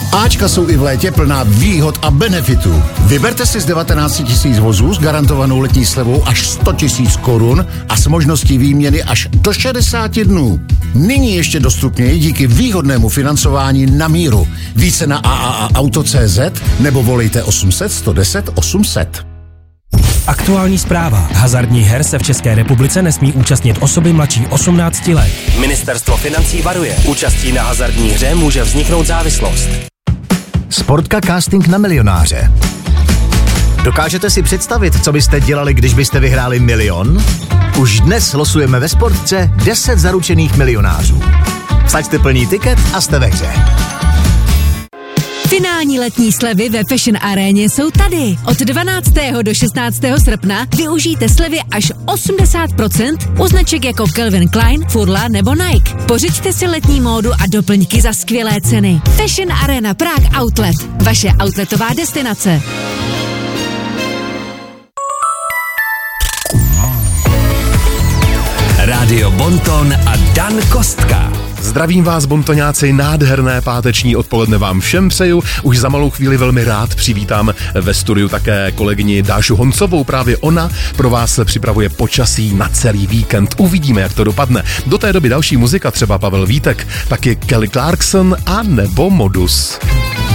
Ačka jsou i v létě plná výhod a benefitů. Vyberte si z 19 000 vozů s garantovanou letní slevou až 100 000 korun a s možností výměny až do 60 dnů. Nyní ještě dostupněji díky výhodnému financování na míru. Více na AAAauto.cz nebo volejte 800 110 800. Aktuální zpráva. Hazardních her se v České republice nesmí účastnit osoby mladší 18 let. Ministerstvo financí varuje. Účastí na hazardní hře může vzniknout závislost. Sportka casting na milionáře. Dokážete si představit, co byste dělali, když byste vyhráli 1 milion? Už dnes losujeme ve Sportce 10 zaručených milionářů. Vsaďte plný tiket a jste ve hře. Finální letní slevy ve Fashion Aréně jsou tady. Od 12. do 16. srpna využijte slevy až 80% u značek jako Calvin Klein, Furla nebo Nike. Pořiďte si letní módu a doplňky za skvělé ceny. Fashion Arena Prague Outlet. Vaše outletová destinace. Rádio Bonton a Dan Kostka. Zdravím vás, bontoňáci, nádherné páteční odpoledne vám všem přeju. Už za malou chvíli velmi rád přivítám ve studiu také kolegyni Dášu Honcovou. Právě ona pro vás připravuje počasí na celý víkend. Uvidíme, jak to dopadne. Do té doby další muzika, třeba Pavel Vítek, taky Kelly Clarkson a nebo Modus.